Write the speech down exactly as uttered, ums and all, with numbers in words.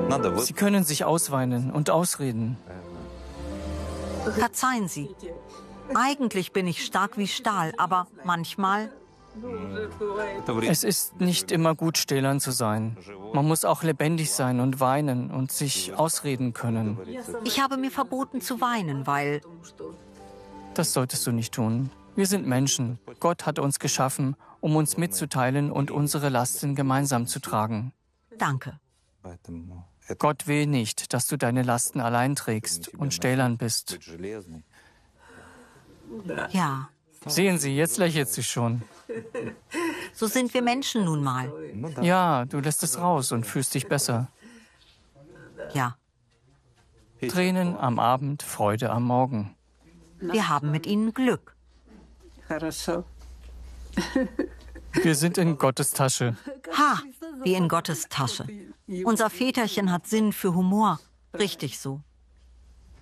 Sie können sich ausweinen und ausreden. Verzeihen Sie. Eigentlich bin ich stark wie Stahl, aber manchmal... Es ist nicht immer gut, stählern zu sein. Man muss auch lebendig sein und weinen und sich ausreden können. Ich habe mir verboten zu weinen, weil... Das solltest du nicht tun. Wir sind Menschen. Gott hat uns geschaffen, um uns mitzuteilen und unsere Lasten gemeinsam zu tragen. Danke. Gott will nicht, dass du deine Lasten allein trägst und stählern bist. Ja, Sehen Sie, jetzt lächelt sie schon. so sind wir Menschen nun mal. Ja, du lässt es raus und fühlst dich besser. Ja, Tränen am Abend, Freude am Morgen. wir haben mit Ihnen Glück. Wir sind in Gottes Tasche. Ha, wie in Gottes Tasche. Unser Väterchen hat Sinn für Humor. Richtig so.